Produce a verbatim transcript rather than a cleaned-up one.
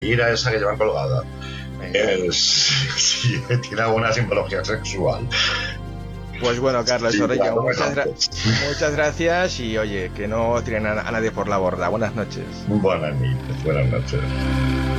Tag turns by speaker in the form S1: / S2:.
S1: mira esa que llevan colgada. Es, sí, tiene alguna simbología sexual.
S2: Pues bueno, Carlos
S1: Sí,
S2: Orello,
S1: claro,
S2: muchas, gra muchas gracias y oye, que no tiren a, a nadie por la borda. Buenas noches.
S1: Buenas noches, buenas noches.